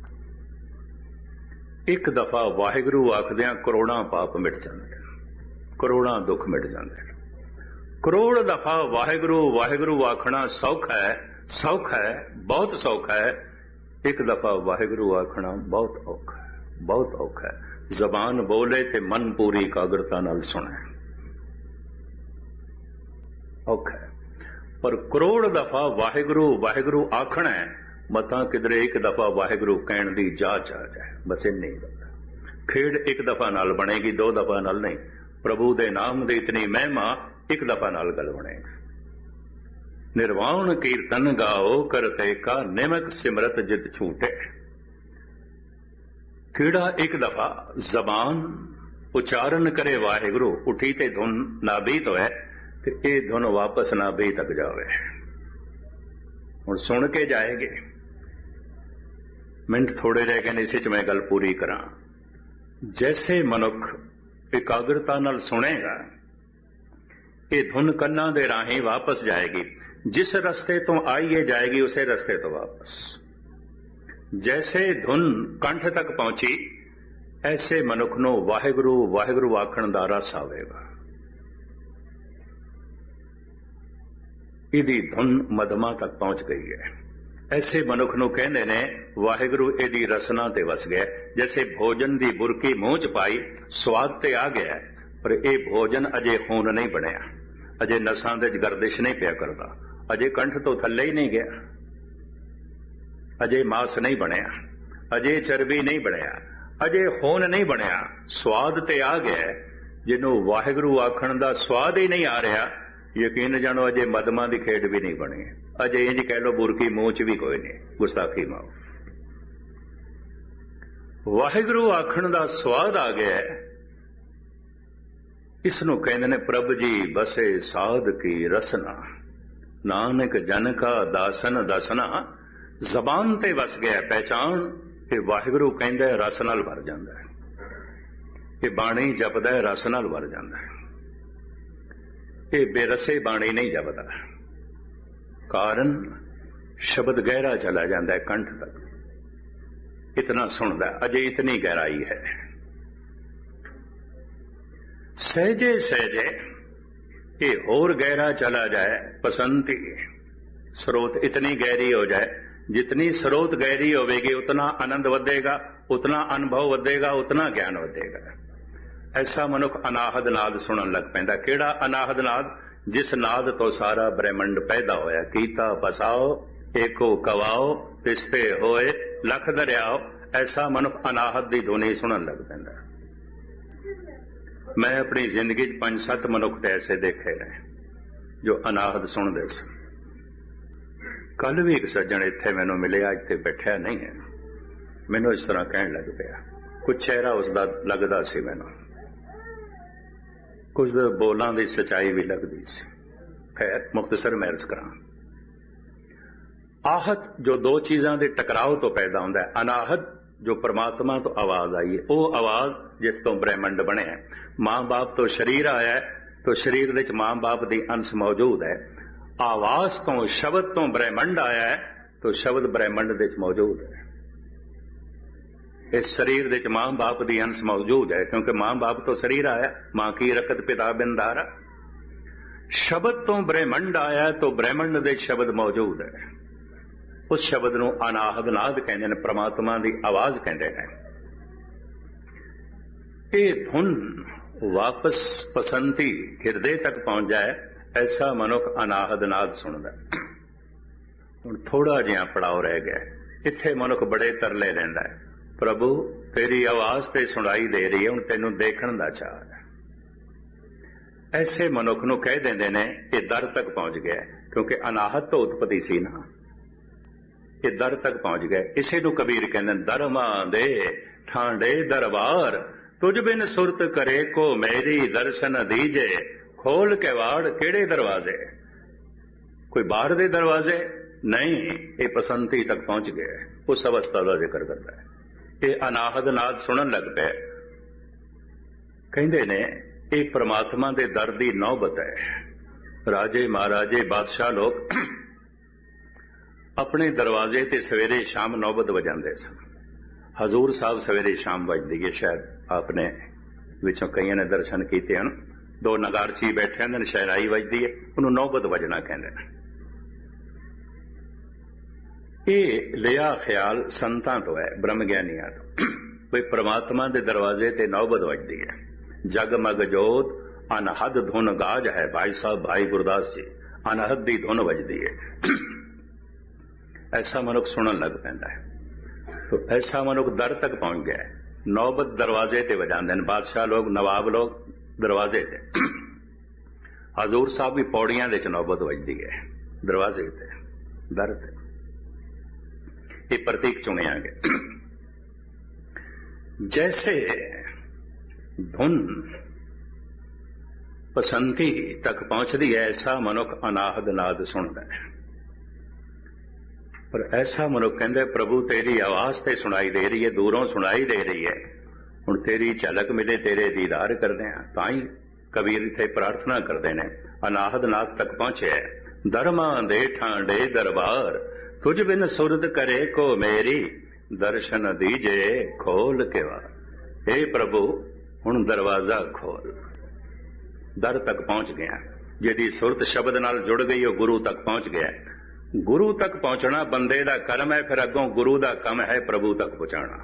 एक दफा वाहिगुरू आख दिया, करोड़ा पाप मिट जाते, करोड़ा दुख मिट जाते। करोड़ दफा वाहिगुरू वाहिगुरू आखना सौखा है, सौखा है, बहुत सौखा है। एक दफा वाहिगुरू आखना बहुत औखा है, बहुत औखा है। जबान बोले ते मन पूरी एकाग्रता नाल सुने, औखा है। पर करोड़ दफा वाहिगुरू वाहिगुरू आखना है, मता किधरे एक दफा वाहिगुरू कहण दी जाच आ जाए, बस इन्नी गल। खेड एक दफा नाल बनेगी, दो दफा नाल नहीं। प्रभु दे नाम दी इतनी महिमा एक दफा नाल गल बनेगी। निर्वाण कीर्तन गाओ करते का निमक सिमरत जित छूटे। किड़ा एक दफा जबान उच्चारण करे वाहिगुरु उठी ते धुन नाभि तो है ते ये धुन वापस नाभि तक जावे। हुण सुन के जाएगे। मिनट थोड़े रह गए इस च मैं गल पूरी करा। जैसे मनुख एकाग्रता नाल सुनेगा ये धुन कन्ना दे राही वापस जाएगी। जिस रस्ते तो आई है जाएगी उसे रस्ते तो वापस। जैसे धुन कंठ तक पहुंची ऐसे मनुख नूं वाहिगुरु वाहिगुरु आखण दा रस आवेगा। इहदी धुन मधमा तक पहुंच गई है। ऐसे मनुख नूं कहंदे ने वाहिगुरु इहदी रसना ते वस गया। जैसे भोजन दी बुरकी मूंह च पाई स्वाद ते आ गया पर यह भोजन अजे खून नहीं बनिया, अजे नसां दे गर्दिश नहीं पिया करदा, अजे कंठ तो थल्ले ही नहीं गया, अजे मास नहीं बनया, अजे चर्बी नहीं बनया, अजे खून नहीं बनया, स्वाद ते आ गया। जिन्हों वाहिगुरु आखण दा स्वाद ही नहीं आ रहा यकीन जानो अजे मदमा की खेड भी नहीं बनी। अजे इंज कह लो बुरकी मूंह च भी कोई नहीं, गुस्ताखी माओ। वाहिगुरु आखण दा स्वाद आ गया। इसनों कहते ने प्रभ जी बसे साध की रसना, नानक जन का दासन दसना। जबान ते वस गया पहचान कि वाहिगुरु कहंदा रस नाल भर जांदा है, कि बाणी जपदा रस नाल भर जांदा है। ये बेरसे बाणी नहीं जपदा, कारण शब्द गहरा चला जाता है कंठ तक। इतना सुनदा अजे इतनी गहराई है। सहजे सहजे ये होर गहरा चला जाए पसंती स्रोत इतनी गहरी हो जाए। जितनी स्रोत गहरी होगी उतना आनंद वधेगा, उतना अनुभव वधेगा, उतना ज्ञान वधेगा। ऐसा मनुख अनाहद नाद सुनन लग पैंदा। केड़ा अनाहद नाद? जिस नाद तो सारा ब्रह्मंड पैदा होया। कीता पसाओ एको कवाओ पिस्ते होए लख दरियाओ। ऐसा मनुख अनाहद की धुनी सुनन लग पैंदा। मैं अपनी जिंदगी पंज सत्त मनुख तो ऐसे देखे हैं जो अनाहद सुनते सन। कल भी एक सज्जन इत्थे मैनू मिले, अज ते बैठा नहीं है, मैनू इस तरह कहन लग पिया। कुछ चेहरा उसका लगता सी मैनू, कुछ बोलों की सच्चाई भी लगती सी। खैर मुख्तसर मैं अर्ज करा। आहत जो दो चीज़ों के टकराव तो पैदा होता है। अनाहत जो परमात्मा तो आवाज आई है, वो आवाज जिस तो ब्रह्मंड बने है। मां बाप तो शरीर आया है तो शरीर विच मां बाप की अंश मौजूद है। आवाज तो शब्द तो ब्रह्मंड आया है तो शब्द ब्रह्मंड विच मौजूद है। इस शरीर विच मां बाप की अंश मौजूद है क्योंकि मां बाप तो शरीर आया। मां की रकत पिता बिन धारा। शब्द तो ब्रह्मंड आया तो ब्रह्मंड विच शब्द मौजूद है। उस शब्द नूं अनाहद नाद कहते हैं, परमात्मा की आवाज कहते हैं। ये धुन वापस पसंती हिरदे तक पहुंच जाए ऐसा मनुख अनाहद नाद सुनदा। हुण थोड़ा जिहा पड़ाव रह गया। इत्थे मनुख बड़े तरले लैंदा है, प्रभु तेरी आवाज ते सुनाई दे रही है, हुण तैनूं देखण दा चाह है। ऐसे मनुख नूं कह देंदे ने ये दर तक पहुंच गया क्योंकि अनाहत तो उत्पत्ति सी ना, ये दर तक पहुंच गए। इसे नूं कबीर कहंदे दरमा दे ठांडे दरबार, तुझ बिन सुरत करे को मेरी दर्शन दीजे। खोल के वाड़ केड़े दरवाजे? कोई बाहर दे दरवाजे नहीं, ये पसंती तक पहुंच गए। उस अवस्था का जिक्र करता है। ये अनाहद नाद सुनन लग पे। कहंदे ने ये परमात्मा दे दर दी नौबत है। राजे महाराजे बादशाह लोग अपने दरवाजे ते सवेरे शाम नौबत वजांदे सन। हजूर साहब सवेरे शाम बजदी है। शायद आपने विचों कई ने दर्शन किए हैं। दो नगारची बैठे हैं, शहनाई वजदी है, उन्होंने नौबत वजना कहते हैं। ये लिया ख्याल संतां तो है, ब्रह्म ज्ञानियां तो। कोई परमात्मा के दरवाजे ते नौबत वजदी है। जगमग जोत अनहद धुन गाज है। भाई साहब भाई गुरदास जी, अनहद दी धुन वजदी है। ऐसा मनुख सुनन लग पैंदा है। तो ऐसा मनुख दर तक पहुंच गया है। नौबत दरवाजे ते वजांदे ने बादशाह लोग, नवाब लोग दरवाजे ते। हजूर साहब भी पौड़ियां दे च नौबत वजदी है। दरवाजे ते, दर ते। ये प्रतीक चुने गए। जैसे धुन पसंती तक पहुंचती है, ऐसा मनुख अनाहद नाद सुनता है। पर ऐसा मनुख कहते प्रभु तेरी आवाज ते सुनाई दे रही है, दूरों सुनाई दे रही है, हुण तेरी झलक मिले, तेरे दीदार करते हैं। तां ही कबीर इत्थे प्रार्थना करते हैं, अनाहद नाद तक पहुंचे दरमा दे ठांडे दरबार, तुझ बिन सुरद करे को मेरी, दर्शन दीजे खोल के वार। हे प्रभु हुण दरवाजा खोल। दर तक पहुंच गया, जिहदी सुरत शब्द नाल जुड़ गई, वह गुरु तक पहुंच गया। गुरु तक पहुंचना बंदे दा कर्म है, फिर अगों गुरु दा काम है प्रभु तक पहुंचाना।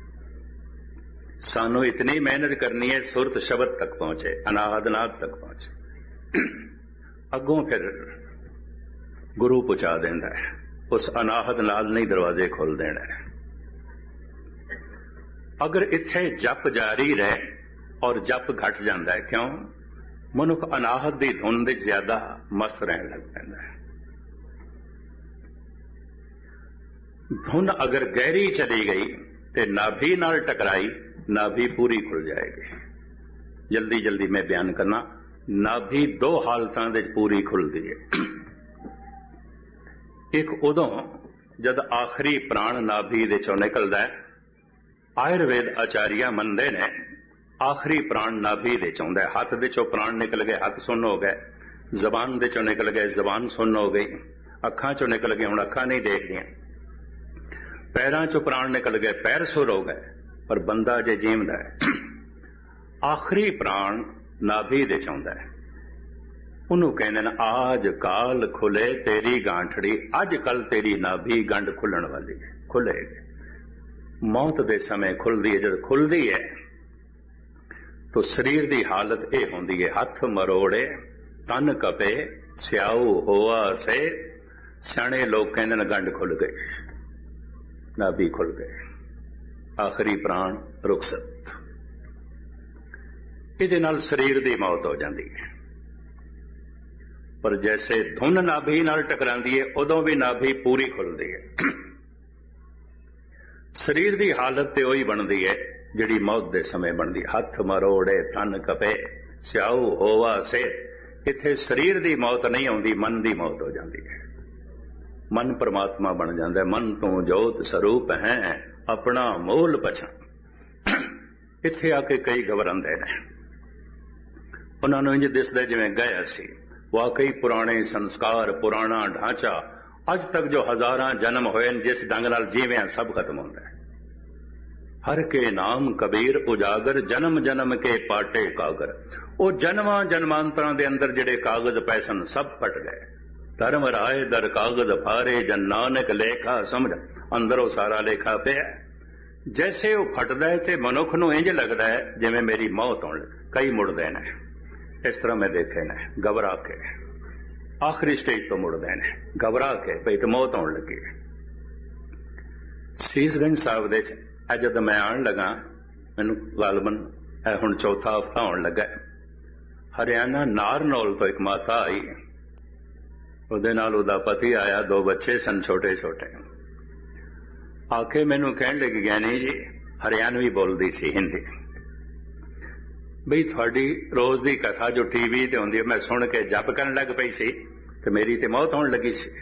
सानू इतनी मेहनत करनी है, सुरत शब्द तक पहुंचे, अनाहद नाद तक पहुंचे, अगों फिर गुरु पहुंचा देंदा है। उस अनाहद नाद नहीं दरवाजे खोल देना है। अगर इत्थे जप जारी रहे और जप घट जाता है, क्यों? मनुख अनाहत दी धुन दे ज्यादा मस्त रहने लग पैंदा है। धुन अगर गहरी चली गई तो नाभि नाल टकराई, नाभि पूरी खुल जाएगी। जल्दी जल्दी मैं बयान करना, नाभि दो हालतां दे पूरी खुलदी है। एक उदों जद आखिरी प्राण नाभि दे चों निकलदा है। आयुर्वेद आचार्य मनदे ने आखिरी प्राण नाभि दे चों है। हाथ दे चों प्राण निकल गए, हाथ सुन्न हो गए, जबान दे चों निकल गए, जबान सुन्न हो गई, अखां चों निकल गए, हुण अखां नहीं देखदियां, पैरां चों प्राण निकल गए, पैर सुर हो गए, पर बंदा जे जीवदा है। आखिरी प्राण नाभि दे चों है। उन्होंने कहने न आज काल खुले तेरी गांठड़ी, अज कल तेरी नाभि गंढ खुलण वाली है, खुलेगी। मौत दे समय खुलदी है। जब खुलदी है तो शरीर की हालत यह होंदी है, हथ मरोड़े तन कपे स्याऊ होआ से, सियाणे लोग कहते न गंढ खुल गई, नाभि खुल गए, आखिरी प्राण रुखसत। इहदे नाल शरीर की मौत हो जाती है। पर जैसे धुन नाभि नाल टकरांदी है, उदों भी नाभि पूरी खुलती है। शरीर की हालत तो उही बनती है जिहड़ी मौत के समय बनती। हथ मरोड़े तन कपे स्याऊ होवा से, इत्थे शरीर की मौत नहीं आती, मन की मौत हो जाती है। मन परमात्मा बन जाता है। मन तू जोत स्वरूप है अपना मूल पछाण। इत्थे आके कई घबरांदे ने, उन्होंने इंज दिसदा जिवें गया सी। वाकई पुराने संस्कार, पुराना ढांचा, अज तक जो हजारां जन्म होए जिस ढंग नाल जीवे सब खत्म होंदा है। हर के नाम कबीर उजागर, जन्म जन्म के पाटे कागर। वो जन्मां जन्मांतरां दे अंदर जिहड़े कागज पए सन सब फट गए। धर्म राय दर कागज फारे, जन नानक लेखा समझ, अंदरों सारा लेखा पिया। जैसे वो फटदा है ते मनुख नूं इंज लगदा है जिवें मेरी मौत होण लगी। कई मुड़दे ने, इस तरह मैं देखे ने, घबरा के आखिरी स्टेज तो मुड़दे ने, घबरा के भई तो मौत होण लगी। सीसगंज साहब दे जद मैं आन लगा, मैनू गालबन हुण चौथा हफ्ता होण लगा। हरियाणा नारनौल तो एक माता आई, उहदे नाल उहदा पति आया, दो बच्चे सन छोटे छोटे। आके मैनू कहण लगी, ज्ञानी जी, हरियाणवी बोलदी सी, हिंदी, बई थोड़ी रोज की कथा जो टीवी ते होंदी है मैं सुन के जप करन लग पई सी ते मेरी ते मौत होण लगी सी।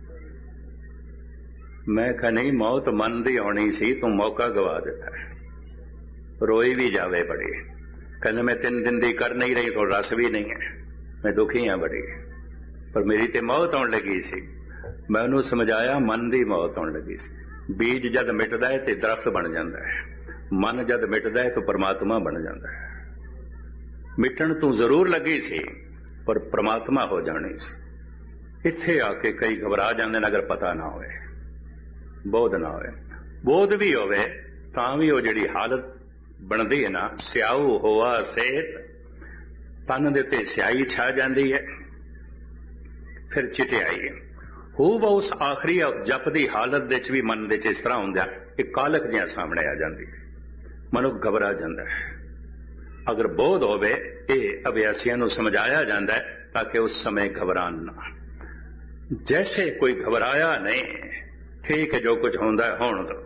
मैं कहा नहीं, मौत मन दी होनी सी, तू मौका गवा दिता है। रोई भी जावे बड़ी, कहने मैं तीन दिन दी कर नहीं रही तो रस भी नहीं है, मैं दुखी हाँ बड़ी, पर मेरी ते मौत होण लगी सी। मैं उन्होंने समझाया मन दी मौत होण लगी सी। बीज जद मिटदा है तो दरख्त बन जाता है, मन जद मिटदा है तो परमात्मा बन जाता है। मिटन तू जरूर लगी सी पर परमात्मा हो जानी सी। इत्थे आके कई घबरा जाते हैं अगर पता ना होए, बोध ना होए। बोध भी होवे तां भी वो जिहड़ी हालत बनदी है ना, स्याऊ होआ सेत, तन दे ते स्याही छा जाती है, फिर चिटियाई हो वो उस आखिरी जप की हालत दे भी मन दे इस तरह होंदा एक कालक जिहा सामने आ जाती है, मनुख घबरा जाता है। अगर बोध होवे ये अभ्यासियों को समझाया जाता है ताकि उस समय घबरान ना। जैसे कोई घबराया नहीं, ठीक है जो कुछ होंदा है होण दो।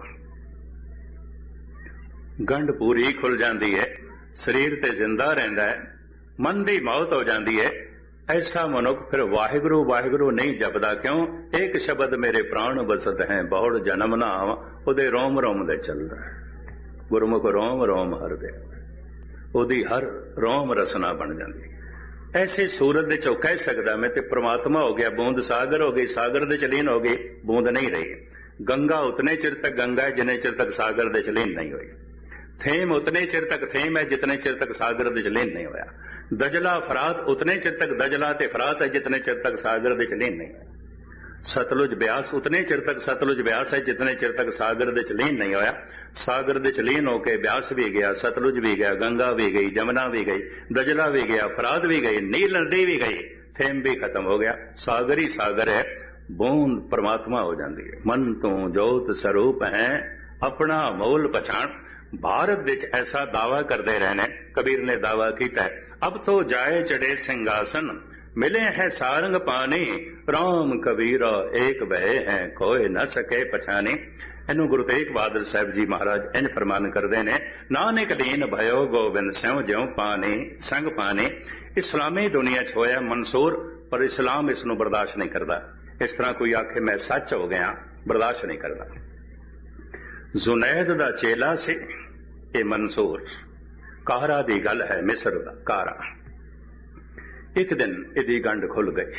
गंढ पूरी खुल जाती है, शरीर ते जिंदा रहिंदा है, मन की मौत हो जाती है। ऐसा मनुख फिर वाहिगुरु वाहिगुरु नहीं जपदा, क्यों? एक शब्द मेरे प्राण बसत है, बहुड़ जन्म ना आवा, उहदे रोम रोम दे चलदा है। गुरमुख रोम रोम हर दे, उहदी हर रोम रसना बन जाती। ऐसे सूरत दे चो कह सकदा मैं ते परमात्मा हो गया, बूंद सागर हो गई, सागर दे चलीन हो गई, बूंद नहीं रही। गंगा उतने चिर तक गंगा है जितने चिर तक सागर दे चलीन नहीं हुई। थेम उतने चिर तक थेम है जितने चिर तक सागर दे चलीन नहीं होया। दजला फरात उतने चिर तक दजला ते फरात है जितने चिर तक सागर दे चलीन नहीं होया। सतलुज ब्यास उतने चिर तक सतलुज ब्यास है जितने चिर तक सागर दे चलीन नहीं होया। सागर दे चलीन होके ब्यास भी गया, सतलुज भी गया, गंगा भी गई, जमुना भी गई, दजला भी गया, फरात भी गई, नील नदी भी गई, थेम भी खत्म हो गया। सागर ही सागर है, बूंद परमात्मा हो जाती है। मन तू जोत स्वरूप है, अपना मोल पछाण। भारत विच ऐसा दावा करते रहने, कबीर ने दावा किया है, अब तो जाए चढ़े सिंहासन, मिले हैं सारंग पानी, राम कबीरा एक बहे हैं, कोई न सके पछाने। इनू गुरु तेग बहादुर साहब जी महाराज इंज फरमान करते हैं, नानक दीन भयो गोबिंद स्यों ज्यों पानी संग पानी। इस्लामी दुनिया च होया मंसूर, पर इस्लाम इसनू बर्दाश्त नहीं करता। इस तरह कोई आखे मैं सच हो गया, बर्दाश्त नहीं करता। जुनैद दा चेला से ये मंसूर, कारा दी गल है, मिस्र दा कारा। एक दिन इदी गंढ खुल गई।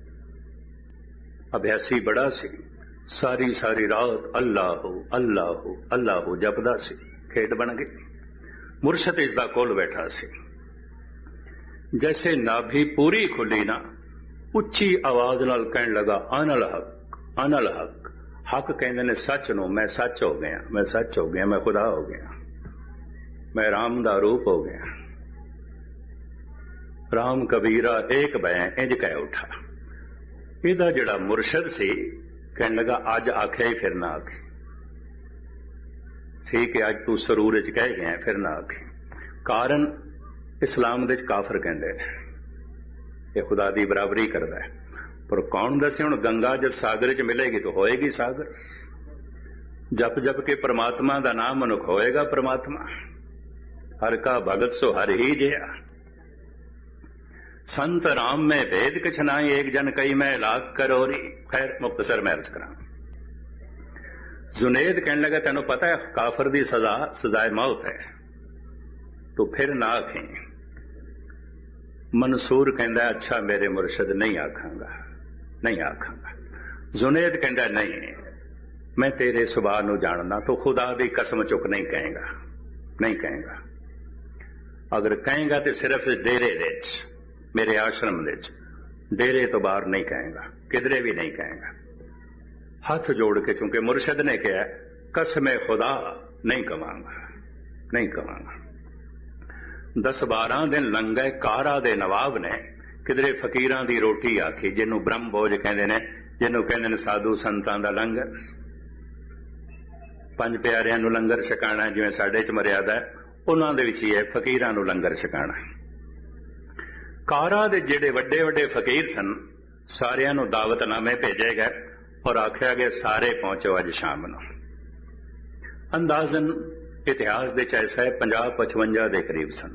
अभ्यासी बड़ा सी, सारी सारी रात अल्लाह अल्लाह अल्लाह जपदा सी, खेड बन गई। मुर्शद इसदा कोल बैठा सी। जैसे नाभि पूरी खुली ना, उच्ची आवाज नाल कहन लगा, अनल हक अनल हक। हक कहंदे ने सच नूं, मैं सच हो गया, मैं सच हो गया, मैं खुदा हो गया, मैं राम दा रूप हो गया। राम कबीरा एक बैं इंज कह उठा। इहदा जिहड़ा मुर्शद सी कहन लगा, अज आख्या ही फिर ना आखे। ठीक है, अज तू सरूर च कह गया, फिर ना आखे। कारण इस्लाम दे काफर कहंदे ने ये खुदा दी बराबरी करदा है। पर कौन दसे हुण, गंगा जब सागर च मिलेगी तो होएगी सागर। जप जप के परमात्मा दा नाम मनुख होएगा परमात्मा। हर का भगत सो हर ही जिया, संत राम में भेद किछ नाई, एक जन कई मैं लाख करोरी। खैर मुख्तसर मैं अर्ज करा। जुनेद कहने लगा, तेनों पता है काफर दी सजा सजाए मौत है, तो फिर ना आखें। मंसूर कहता है, अच्छा मेरे मुर्शद नहीं आखांगा, नहीं आखांगा। जुनेद कहता नहीं, मैं तेरे सुभाव नूं जानना, तो खुदा दी कसम चुक नहीं कहेगा, नहीं कहेगा। अगर कहेगा तो सिर्फ डेरे दे मेरे आश्रम दे, डेरे तो बाहर नहीं कहेगा, किधरे भी नहीं कहेगा। हाथ जोड़ के, क्योंकि मुर्शद ने कहा कसम खुदा नहीं कवांगा, नहीं कवांगा। दस बारह दिन लंघे, कारा दे नवाब ने किधरे फकीरां दी रोटी आखी, जिन्हों ब्रह्म भोज कहते हैं, जिन्हों कहते हैं साधु संतां दा लंगर। पंज प्यारियां नूं लंगर छकाना जिवें साडे च मर्यादा है, उन्हां दे विच ही है फकीरां नूं लंगर छकाना। कारा दे जिहड़े वड्डे वड्डे फकीर सन, सारियां नूं दावतनामे भेजे गए और आख्या गया सारे पहुंचो अज शाम नूं। अंदाजन इतिहास दे ऐसा है पंजाह पचवंजा दे करीब सन।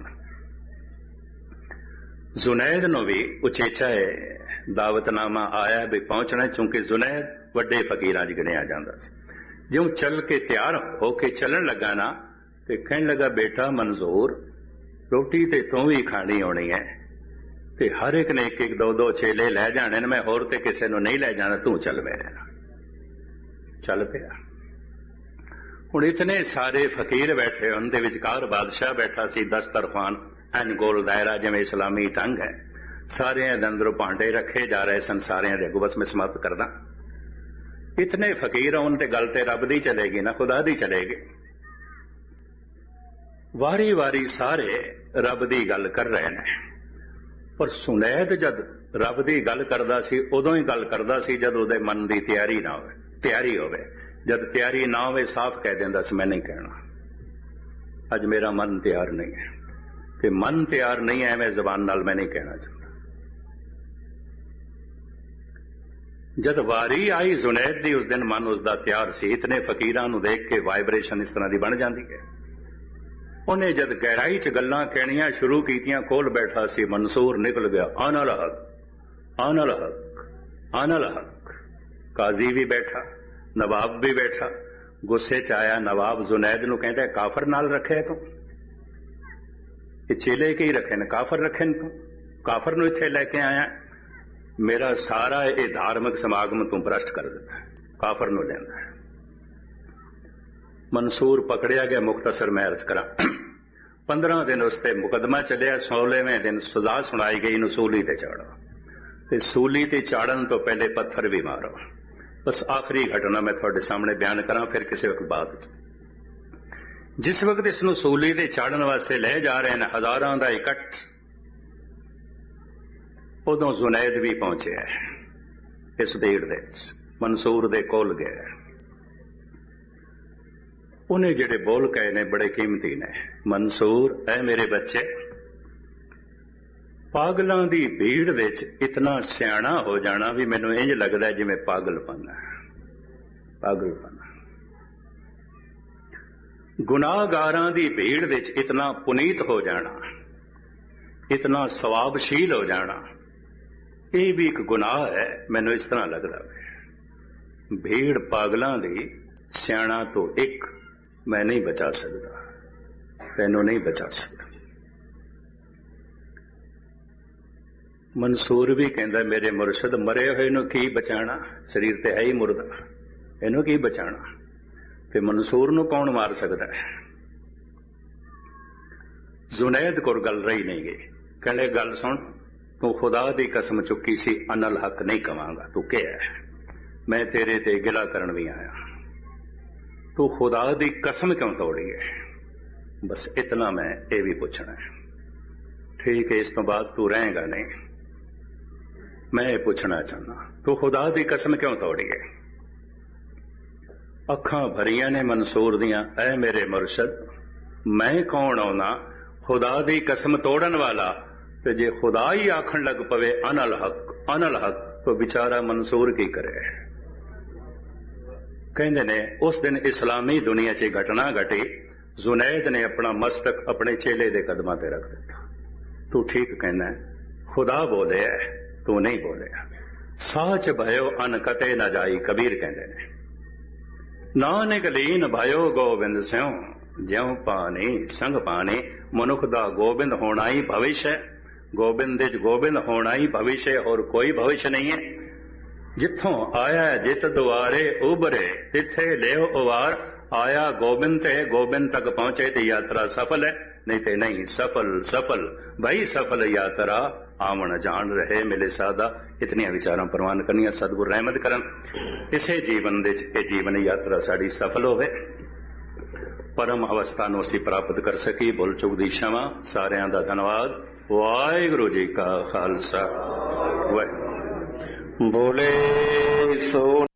जुनैद नूं भी उचेचा है दावतनामा आया भी पहुंचना, चूंकि जुनैद वड्डे फकीरां च गिणिया जांदा सी। ज्यों चल के तैयार होके चलन लगा ना, ते कहन लगा, बेटा मंजूर, रोटी ते तू भी खानी होनी है, ते हर एक ने एक एक दो दो चेले लै जाने ने, मैं होर ते किसे नूं नहीं लै जाना, तू चल मेरे नाल। चल पिया। हुण इतने सारे फकीर बैठे, उनके विचकार बादशाह बैठा सी, दस तरफान एन गोल दायरा, जिवें इस्लामी ढंग है। सारे अंदरों भांडे रखे जा रहे सन, सारे दे अगों बस मैं समाप्त करदा। इतने फकीर होण ते गल ते रब दी चलेगी ना, खुदा दी चलेगी। वारी वारी सारे रब दी गल कर रहे हैं, पर सुनैद जद रब दी गल करदा सी, उदों ही गल करदा सी जद उहदे मन दी तैयारी ना होवे, तैयारी होवे। जद तैयारी ना होवे साफ कह देंदा सी, मैं नहीं कहना, अज मेरा मन तैयार नहीं है। कि मन तैयार नहीं है, मैं जबान नाल मैं नहीं कहना चाहता। जद वारी आई जुनैद दी उस दिन मन उसका तैयार सी। इतने फकीरां नूं देख के वाइब्रेशन इस तरह की बन जाती है। उन्हें जद गहराई च गल्लां कहणियां शुरू कीतियां, कोल बैठा सी मंसूर निकल गया, आनल हक आनल हक आनल हक। काजी भी बैठा, नवाब भी बैठा। गुस्से च आया नवाब जुनैद नूं कहंदा, काफर नाल रखे तू, ये चेले की रखे ने, काफर रखे ने तू, काफर नूं इत्थे लैके आया, मेरा सारा ये धार्मिक समागम तू भ्रष्ट कर दिता, काफर नूं लैंदा। मंसूर पकड़िया गया। मुख्तसर मैं अर्ज करा, पंद्रह दिन उसते मुकदमा चलिया। सोलहवें दिन सजा सुनाई गई, नूं सूली ते चाड़ो, ते सूली ते चाड़न तो पहले पत्थर भी मारो। बस आखिरी घटना मैं थोड़े सामने बयान करा, फिर किसी वक्त बाद। जिस वक्त इसनूं सूली ते चाड़न वास्ते ले जा रहे हैं, हजारां दा इकट्ठ, उदों जुनैद भी पहुंचे इस भीड़ दे मंसूर दे कोल गया। उन्हें जिहड़े बोल कहे ने बड़े कीमती ने। मंसूर, ऐ मेरे बच्चे, पागलों की भीड़ दे इतना सियाणा हो जाना भी मैनूं इंज लगदा जिवें पागलपन है, पागलपन। गुनाहगारां की भीड़ दे इतना पुनीत हो जाना, इतना सवाबशील हो जाना, ये भी एक गुनाह है। मैनूं इस तरह लगदा है। भीड़ पागलों की सियाणा तो एक मैं नहीं बचा सकता, तैनूं नहीं बचा सकता। मंसूर भी कहता, मेरे मुर्शद, मरे हुए नूं की बचाना, शरीर ते है ही मुर्दा, इनू की बचाना, ते मंसूर नूं कौन मार सकता है। जुनैद कोल गल रही नहीं गई। कहने, गल सुन, तू खुदा दी कसम चुकी सी, अनल हक नहीं कवांगा। तू क्या है, मैं तेरे ते गिला करन भी आया, तू खुदा दी कसम क्यों तोड़ी है। बस इतना मैं ये भी पूछना है। ठीक है, इस तो बाद तू रहेगा नहीं। मैं ये पूछना चाहना, तू खुदा दी कसम क्यों तोड़ी है। अखां भरियां ने मंसूर दियां, ऐ मेरे मुर्शद, मैं कौन आउना खुदा दी कसम तोड़न वाला, ते जे खुदा ही आखन लग पवे अनल हक अनल हक, तो बेचारा मंसूर की करे। कहंदे ने उस दिन इस्लामी दुनिया च घटना घटी। जुनैद ने अपना मस्तक अपने चेले दे कदमां ते रख दिता। तू ठीक कहना है, खुदा बोले है, तू नहीं बोले। साच भयो अन कते न जाई, कबीर कहंदे ने। नानक लीन भयो गोबिंद स्यों, ज्यों पानी संग पानी। मनुख दा गोबिंद होना ही भविष्य है, गोबिंद विच गोबिंद होना ही भविष्य है, और कोई भविष्य नहीं है। जिथों आया जित दुआरे उबरे, तिथे लेओ उवार। आया गोबिंद ते गोबिंद तक पहुंचे तो यात्रा सफल है, नहीं तो नहीं सफल सफल भाई सफल यात्रा आवन जान रहे मिले सादा। इतनियां विचारां प्रवान करनियां, सतगुर रहमत करन। इसे जीवन दे ये जीवन यात्रा साड़ी सफल होवे, परम अवस्था नूं असीं प्राप्त कर सकी। भुल चुक दी क्षमा। सारियां दा धन्नवाद। वाहिगुरू जी का खालसा, वाहिगुरू। बोले सो